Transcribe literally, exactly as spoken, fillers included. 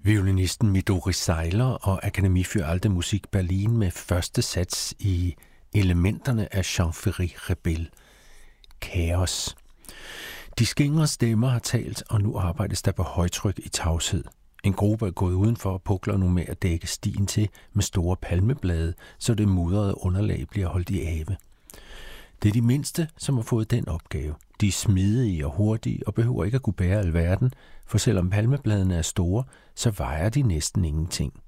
Violinisten Midori Seiler og Akademie für Alte Musik Berlin med første sats i Elementerne af Jean-Ferry Rebel. Kaos. De skingre stemmer har talt, og nu arbejdes der på højtryk i tavshed. En gruppe er gået udenfor og pukler nu med at dække stien til med store palmeblade, så det mudrede underlag bliver holdt i ave. Det er de mindste, som har fået den opgave. De er smidige og hurtige og behøver ikke at kunne bære alverden, for selvom palmebladene er store, så vejer de næsten ingenting.